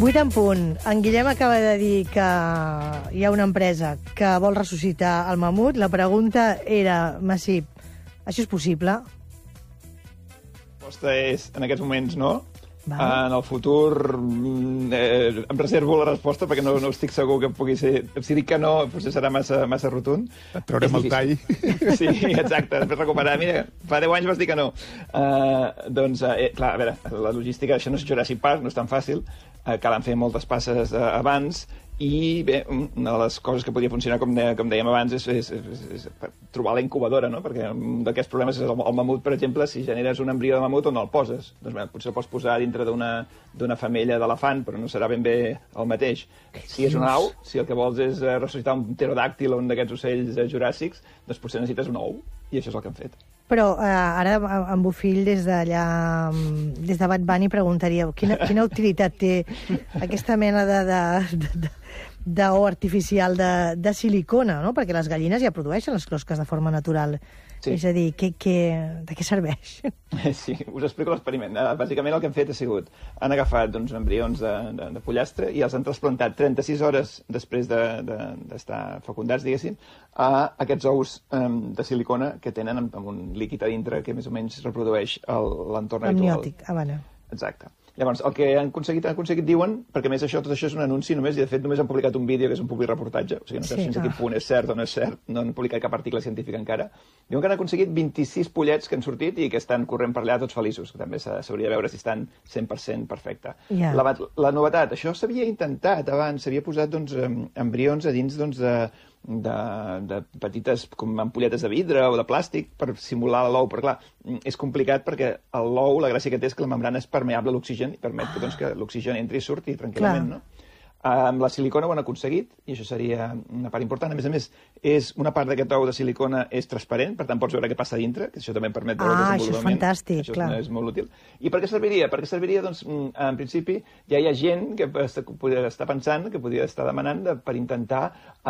8 en punt. En Guillem acaba de dir que hi ha una empresa que vol ressuscitar el mamut. La pregunta era, Massip, això és possible? La resposta és, en aquests moments, no. Val. En el futur em reservo la resposta perquè no estic segur que pugui ser... Si dic que no, potser serà massa rotund. Et traurem el tall. Sí, exacte, després recuperar. Mira, fa 10 anys vas dir que no. Clar, a veure, la logística, això no és Jurassic Park, no és tan fàcil. Calen fer moltes passes abans i bé, una de les coses que podia funcionar, com dèiem abans, és trobar la incubadora, no? Perquè un d'aquests problemes és el mamut, per exemple, si generes un embrió de mamut, on el poses? Doncs bé, potser el pots posar dintre d'una femella d'elefant, però no serà ben bé el mateix. Si és una au, si el que vols és ressuscitar un pterodàctil o un d'aquests ocells juràssics, doncs potser necessites un ou, i això és el que han fet. Però ara en Bofill, des de Bad Bunny, preguntaria quina utilitat té aquesta mena d'ou artificial de silicona, no? Perquè les gallines ja produeixen les closques de forma natural. Sí. És a dir, de què serveix? Sí, us explico l'experiment. Bàsicament el que han fet ha sigut, han agafat embrions de pollastre i els han trasplantat 36 hores després d'estar fecundats, diguéssim, a aquests ous de silicona que tenen amb un líquid a dintre que més o menys reprodueix l'entorn habitual. Amniòtic, bueno. Exacte. Llavors, el que han aconseguit, diuen, perquè més tot això és un anunci només, i de fet només han publicat un vídeo que és un publireportatge, o sigui, no saps fins a quin punt és cert o no és cert, no han publicat cap article científic encara. Diuen que han aconseguit 26 pollets que han sortit i que estan corrent per allà tots feliços, que també s'hauria de veure si estan 100% perfecte. Yeah. La novetat, això s'havia intentat abans, s'havia posat embrions a dins de petites com ampolletes de vidre o de plàstic per simular l'ou, però clar, és complicat perquè l'ou, la gràcia que té és que la membrana és permeable a l'oxigen i permet que l'oxigen entri i surti tranquil·lament, no? Amb la silicona ho han aconseguit, i això seria una part important. A més, una part d'aquest ou de silicona és transparent, per tant pots veure què passa dintre, que això també permet veure el desenvolupament. Això és fantàstic, clar. Això és molt útil. I per què serviria? Per què serviria, doncs, en principi, ja hi ha gent que està pensant, que podria estar demanant per intentar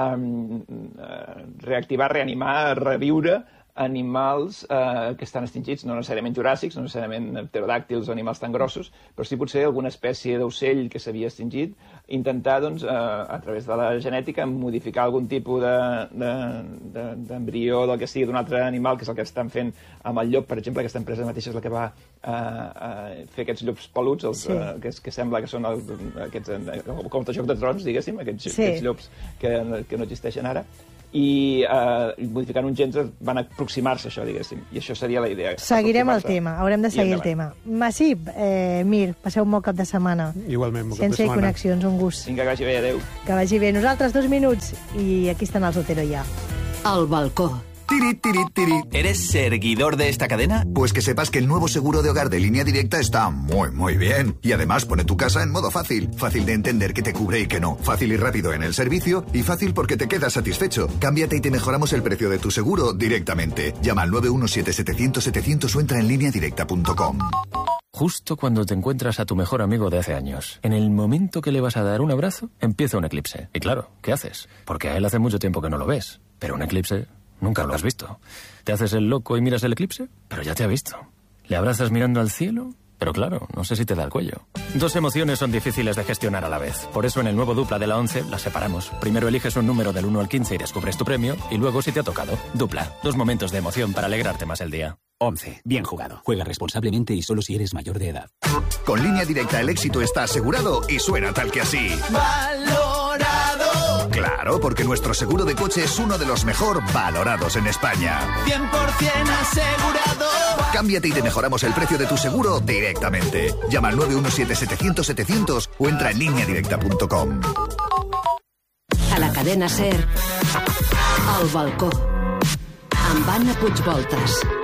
reactivar, reanimar, reviure animals que estan extingits, no necessàriament juràssics, no necessàriament pterodàctils o animals tan grossos, però sí potser alguna espècie d'ocell que s'havia extingit, intentar, doncs, a través de la genètica, modificar algun tipus d'embrió del que sigui d'un altre animal, que és el que estan fent amb el llop, per exemple. Aquesta empresa mateixa és la que va fer aquests llops peluts, que sembla que són com el Joc de Trons, diguéssim, aquests llops que no existeixen ara, i modificant uns gens van aproximar-se a això, diguéssim. I això seria la idea. Seguirem el tema, haurem de seguir el tema. Massip, Mir, passeu un bon cap de setmana. Igualment, bon cap de setmana. Ciència i connexions, un gust. Vinga, que vagi bé, adeu. Que vagi bé. Nosaltres 2 minuts i aquí estan els Otero ja. El balcó. ¿Eres seguidor de esta cadena? Pues que sepas que el nuevo seguro de hogar de Línea Directa está muy bien. Y además pone tu casa en modo fácil. Fácil de entender qué te cubre y qué no. Fácil y rápido en el servicio. Y fácil porque te quedas satisfecho. Cámbiate y te mejoramos el precio de tu seguro directamente. Llama al 917-700-700 o entra en lineadirecta.com. Justo cuando te encuentras a tu mejor amigo de hace años, en el momento que le vas a dar un abrazo, empieza un eclipse. Y claro, ¿qué haces? Porque a él hace mucho tiempo que no lo ves. Pero un eclipse... nunca lo has visto. ¿Te haces el loco y miras el eclipse? Pero ya te ha visto. ¿Le abrazas mirando al cielo? Pero claro, no sé si te da el cuello. 2 emociones son difíciles de gestionar a la vez. Por eso en el nuevo Dupla de la 11 las separamos. Primero eliges un número del 1 al 15 y descubres tu premio. Y luego, si te ha tocado, Dupla. 2 momentos de emoción para alegrarte más el día. 11. Bien jugado. Juega responsablemente y solo si eres mayor de edad. Con Línea Directa el éxito está asegurado y suena tal que así. ¡Valorado! Claro, porque nuestro seguro de coche es uno de los mejor valorados en España. 100% asegurado. Cámbiate y te mejoramos el precio de tu seguro directamente. Llama al 917-700-700 o entra en lineadirecta.com. A la cadena SER, El balcó, amb Anna Puigvoltas.